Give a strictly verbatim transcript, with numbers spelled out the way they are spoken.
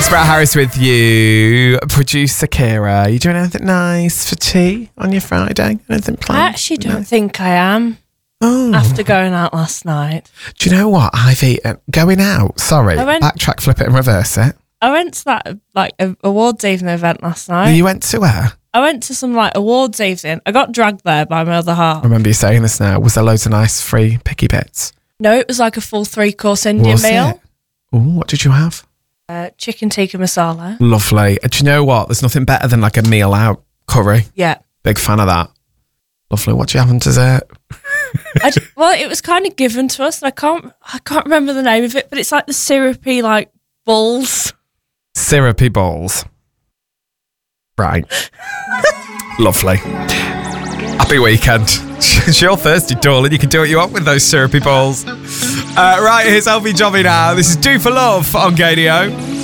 Brett Harris with you. Producer Kira, are you doing anything nice for tea on your Friday? Anything planned? I actually don't No? think I am. Oh. After going out last night. Do you know what? I've eaten... Going out, sorry. I went- Backtrack, flip it and reverse it. I went to that like a, awards evening event last night. You went to where? I went to some like awards evening. I got dragged there by my other half. I remember you saying this now. Was there loads of nice free picky bits? No, it was like a full three course Indian Was meal. it? Ooh, what did you have? Uh, chicken tikka masala. Lovely. Do you know what? There's nothing better than like a meal out curry. Yeah. Big fan of that. Lovely. What do you have on dessert? I d- well, it was kind of given to us, and I can't, I can't remember the name of it, but it's like the syrupy like balls. Syrupy balls. Right. Lovely. Happy weekend. It's your Thursday, darling. You can do what you want with those syrupy balls. Uh, right, here's L V Jobby now. This is Do For Love on Gadio.